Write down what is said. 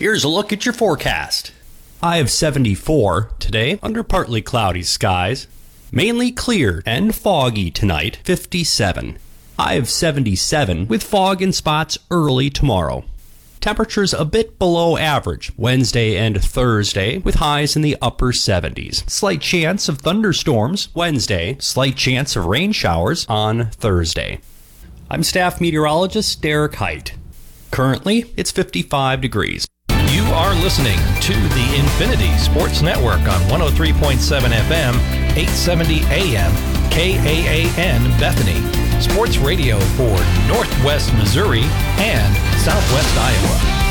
Here's a look at your forecast. High of 74 today under partly cloudy skies. Mainly clear and foggy tonight, 57. High of 77 with fog in spots early tomorrow. Temperatures a bit below average Wednesday and Thursday with highs in the upper 70s. Slight chance of thunderstorms Wednesday, slight chance of rain showers on Thursday. I'm staff meteorologist Derek Height. Currently, it's 55 degrees. You are listening to the Infinity Sports Network on 103.7 FM, 870 AM, KAAN Bethany. Sports radio for Northwest Missouri and Southwest Iowa.